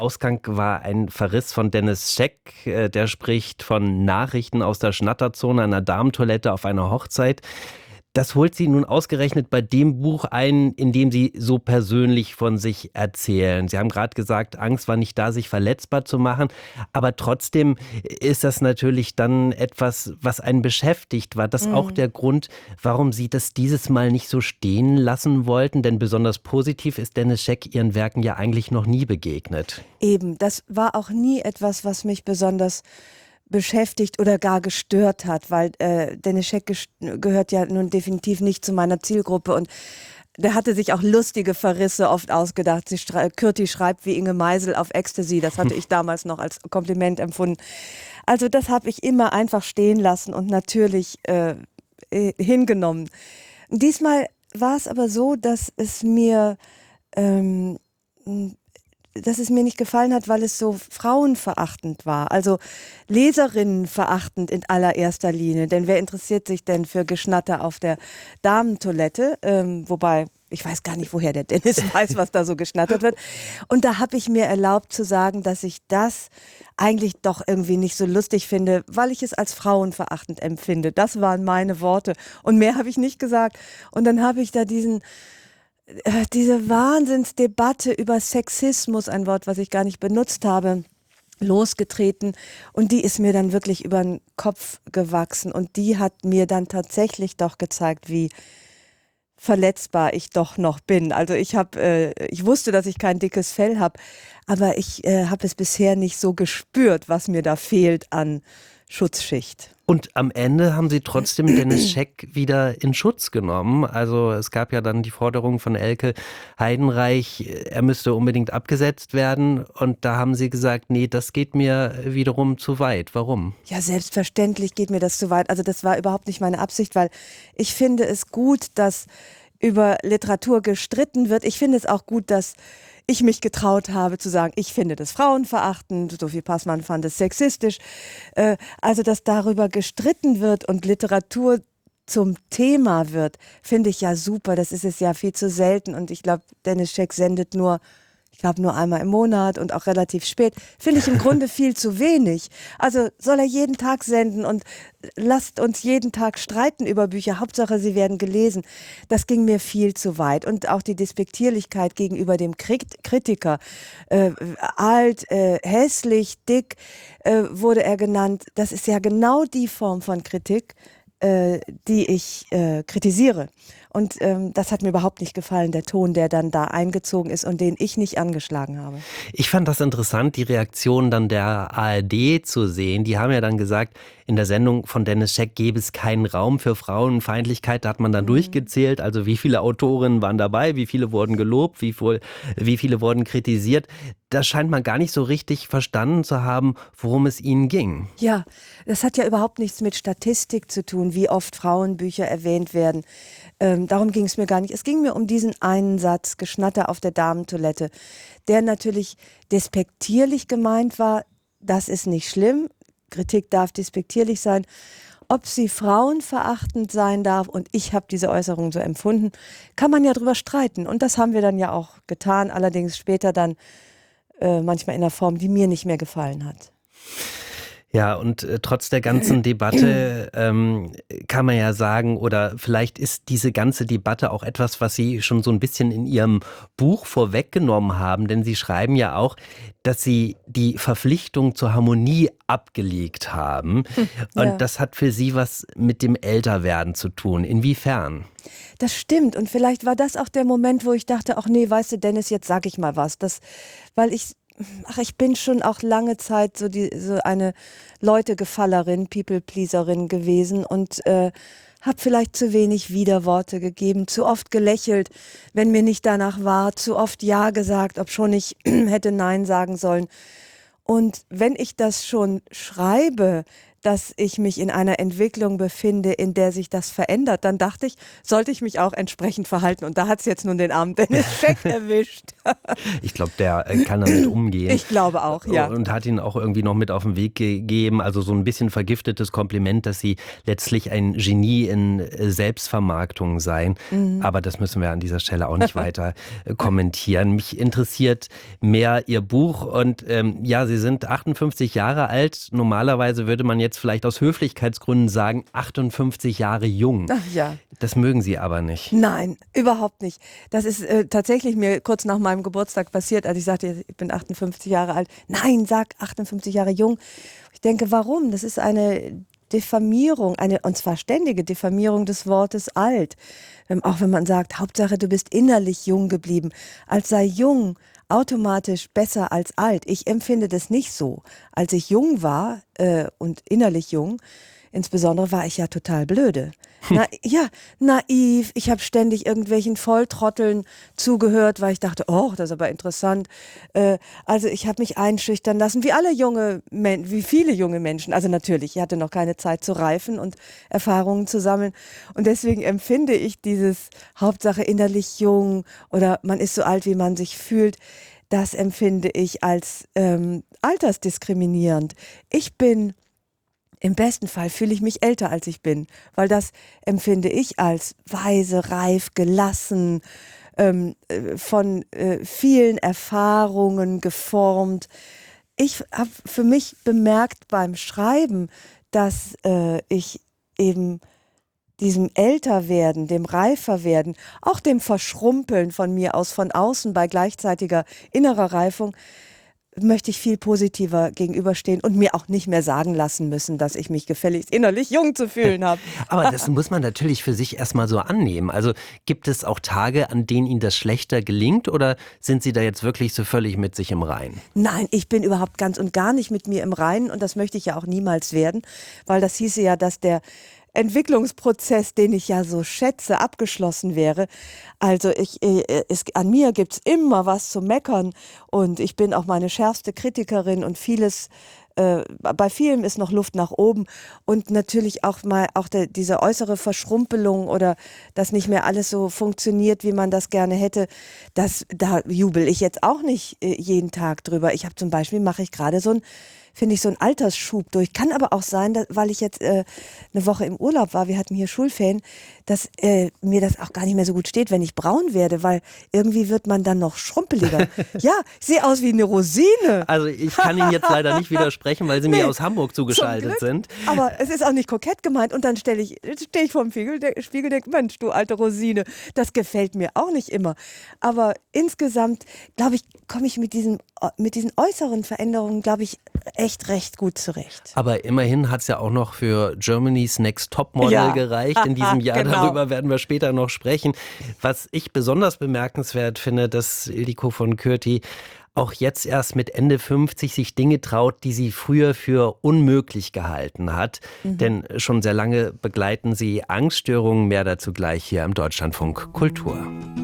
Ausgang war ein Verriss von Dennis Scheck. Der spricht von Nachrichten aus der Schnatterzone einer Damentoilette auf einer Hochzeit. Das holt Sie nun ausgerechnet bei dem Buch ein, in dem Sie so persönlich von sich erzählen. Sie haben gerade gesagt, Angst war nicht da, sich verletzbar zu machen. Aber trotzdem ist das natürlich dann etwas, was einen beschäftigt. War das auch der Grund, warum Sie das dieses Mal nicht so stehen lassen wollten? Denn besonders positiv ist Dennis Scheck Ihren Werken ja eigentlich noch nie begegnet. Eben, das war auch nie etwas, was mich besonders beschäftigt oder gar gestört hat, weil Dennis Scheck gehört ja nun definitiv nicht zu meiner Zielgruppe und der hatte sich auch lustige Verrisse oft ausgedacht. Kürti schreibt wie Inge Meisel auf Ecstasy, das hatte ich damals noch als Kompliment empfunden. Also das habe ich immer einfach stehen lassen und natürlich hingenommen. Diesmal war es aber so, dass es mir nicht gefallen hat, weil es so frauenverachtend war. Also leserinnenverachtend in allererster Linie. Denn wer interessiert sich denn für Geschnatter auf der Damentoilette? Wobei, ich weiß gar nicht, woher der Dennis weiß, was da so geschnattert wird. Und da habe ich mir erlaubt zu sagen, dass ich das eigentlich doch irgendwie nicht so lustig finde, weil ich es als frauenverachtend empfinde. Das waren meine Worte. Und mehr habe ich nicht gesagt. Und dann habe ich da diese Wahnsinnsdebatte über Sexismus, ein Wort, was ich gar nicht benutzt habe, losgetreten und die ist mir dann wirklich über den Kopf gewachsen und die hat mir dann tatsächlich doch gezeigt, wie verletzbar ich doch noch bin. Also ich wusste, dass ich kein dickes Fell habe, aber ich habe es bisher nicht so gespürt, was mir da fehlt an Schutzschicht. Und am Ende haben Sie trotzdem Dennis Scheck wieder in Schutz genommen. Also es gab ja dann die Forderung von Elke Heidenreich, er müsste unbedingt abgesetzt werden. Und da haben Sie gesagt, nee, das geht mir wiederum zu weit. Warum? Ja, selbstverständlich geht mir das zu weit. Also das war überhaupt nicht meine Absicht, weil ich finde es gut, dass über Literatur gestritten wird. Ich finde es auch gut, dass ich mich getraut habe zu sagen, ich finde das frauenverachtend, Sophie Passmann fand es sexistisch. Also, dass darüber gestritten wird und Literatur zum Thema wird, finde ich ja super. Das ist es ja viel zu selten und ich glaube, Dennis Scheck sendet nur einmal im Monat und auch relativ spät, finde ich im Grunde viel zu wenig. Also soll er jeden Tag senden und lasst uns jeden Tag streiten über Bücher. Hauptsache, sie werden gelesen. Das ging mir viel zu weit. Und auch die Despektierlichkeit gegenüber dem Kritiker. Alt, hässlich, dick wurde er genannt. Das ist ja genau die Form von Kritik, die ich kritisiere. Und das hat mir überhaupt nicht gefallen, der Ton, der dann da eingezogen ist und den ich nicht angeschlagen habe. Ich fand das interessant, die Reaktion dann der ARD zu sehen. Die haben ja dann gesagt, in der Sendung von Dennis Scheck gäbe es keinen Raum für Frauenfeindlichkeit. Da hat man dann durchgezählt, also wie viele Autorinnen waren dabei, wie viele wurden gelobt, wie viele wurden kritisiert. Das scheint man gar nicht so richtig verstanden zu haben, worum es ihnen ging. Ja, das hat ja überhaupt nichts mit Statistik zu tun, wie oft Frauenbücher erwähnt werden. Darum ging es mir gar nicht. Es ging mir um diesen einen Satz, Geschnatter auf der Damentoilette, der natürlich despektierlich gemeint war. Das ist nicht schlimm. Kritik darf despektierlich sein. Ob sie frauenverachtend sein darf, und ich habe diese Äußerung so empfunden, kann man ja drüber streiten. Und das haben wir dann ja auch getan, allerdings später dann manchmal in einer Form, die mir nicht mehr gefallen hat. Ja, und trotz der ganzen Debatte kann man ja sagen, oder vielleicht ist diese ganze Debatte auch etwas, was Sie schon so ein bisschen in Ihrem Buch vorweggenommen haben, denn Sie schreiben ja auch, dass Sie die Verpflichtung zur Harmonie abgelegt haben. Und Ja. das hat für Sie was mit dem Älterwerden zu tun. Inwiefern? Das stimmt. Und vielleicht war das auch der Moment, wo ich dachte, ach nee, weißt du, Dennis, jetzt sag ich mal was. Weil ich bin schon auch lange Zeit so eine Leutegefallerin, People-Pleaserin gewesen und habe vielleicht zu wenig Widerworte gegeben, zu oft gelächelt, wenn mir nicht danach war, zu oft Ja gesagt, obschon ich hätte Nein sagen sollen. Und wenn ich das schon schreibe, dass ich mich in einer Entwicklung befinde, in der sich das verändert, dann dachte ich, sollte ich mich auch entsprechend verhalten. Und da hat es jetzt nun den armen Dennis Scheck erwischt. Ich glaube, der kann damit umgehen. Ich glaube auch, ja. Und hat ihn auch irgendwie noch mit auf den Weg gegeben. Also so ein bisschen vergiftetes Kompliment, dass sie letztlich ein Genie in Selbstvermarktung seien. Aber das müssen wir an dieser Stelle auch nicht weiter kommentieren. Mich interessiert mehr Ihr Buch. Und ja, Sie sind 58 Jahre alt. Normalerweise würde man jetzt vielleicht aus Höflichkeitsgründen sagen, 58 Jahre jung. Ach ja. Das mögen Sie aber nicht. Nein, überhaupt nicht. Das ist tatsächlich mir kurz nach meinem Geburtstag passiert, als ich sagte, ich bin 58 Jahre alt. Nein, sag 58 Jahre jung. Ich denke, warum? Das ist eine Diffamierung, und zwar ständige Diffamierung des Wortes alt. Auch wenn man sagt, Hauptsache du bist innerlich jung geblieben, als sei jung automatisch besser als alt. Ich empfinde das nicht so. Als ich jung war und innerlich jung, insbesondere war ich ja total blöde. Naiv. Ich habe ständig irgendwelchen Volltrotteln zugehört, weil ich dachte, oh, das ist aber interessant. Also ich habe mich einschüchtern lassen, wie viele junge Menschen. Also natürlich, ich hatte noch keine Zeit zu reifen und Erfahrungen zu sammeln. Und deswegen empfinde ich dieses Hauptsache innerlich jung oder man ist so alt, wie man sich fühlt. Das empfinde ich als altersdiskriminierend. Im besten Fall fühle ich mich älter, als ich bin, weil das empfinde ich als weise, reif, gelassen, von vielen Erfahrungen geformt. Ich habe für mich bemerkt beim Schreiben, dass ich eben diesem Älterwerden, dem Reiferwerden, auch dem Verschrumpeln von mir aus von außen bei gleichzeitiger innerer Reifung, möchte ich viel positiver gegenüberstehen und mir auch nicht mehr sagen lassen müssen, dass ich mich gefälligst innerlich jung zu fühlen habe. Aber das muss man natürlich für sich erstmal so annehmen. Also gibt es auch Tage, an denen Ihnen das schlechter gelingt oder sind Sie da jetzt wirklich so völlig mit sich im Reinen? Nein, ich bin überhaupt ganz und gar nicht mit mir im Reinen und das möchte ich ja auch niemals werden, weil das hieße ja, dass der Entwicklungsprozess, den ich ja so schätze, abgeschlossen wäre. Also an mir gibt's immer was zu meckern und ich bin auch meine schärfste Kritikerin und bei vielem ist noch Luft nach oben und natürlich auch diese äußere Verschrumpelung oder dass nicht mehr alles so funktioniert, wie man das gerne hätte, da jubel ich jetzt auch nicht jeden Tag drüber. Mache ich gerade finde ich so einen Altersschub durch. Kann aber auch sein, weil ich jetzt eine Woche im Urlaub war, wir hatten hier Schulferien, dass mir das auch gar nicht mehr so gut steht, wenn ich braun werde, weil irgendwie wird man dann noch schrumpeliger. Ja, ich sehe aus wie eine Rosine. Also ich kann Ihnen jetzt leider nicht widersprechen, weil Sie mir aus Hamburg zugeschaltet sind. Aber es ist auch nicht kokett gemeint und dann stehe ich vor dem Spiegel, denke, Mensch, du alte Rosine, das gefällt mir auch nicht immer. Aber insgesamt, glaube ich, komme ich mit diesen äußeren Veränderungen, glaube ich, echt recht gut zurecht. Aber immerhin hat es ja auch noch für Germany's Next Topmodel gereicht in diesem Jahr. Genau. Darüber werden wir später noch sprechen. Was ich besonders bemerkenswert finde, dass Ildiko von Kürti auch jetzt erst mit Ende 50 sich Dinge traut, die sie früher für unmöglich gehalten hat. Denn schon sehr lange begleiten sie Angststörungen. Mehr dazu gleich hier im Deutschlandfunk Kultur.